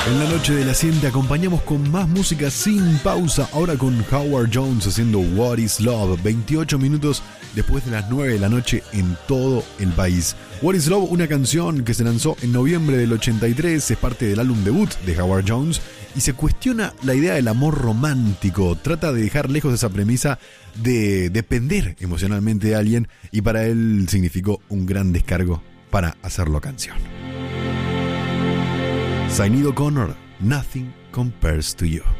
En la noche de la 100 te acompañamos con más música sin pausa, ahora con Howard Jones haciendo What is Love, 28 minutos después de las 9 de la noche en todo el país. What is Love, una canción que se lanzó en noviembre del 83, es parte del álbum debut de Howard Jones y se cuestiona la idea del amor romántico, trata de dejar lejos esa premisa de depender emocionalmente de alguien y para él significó un gran descargo para hacerlo canción. Sinéad O'Connor, Nothing Compares to You.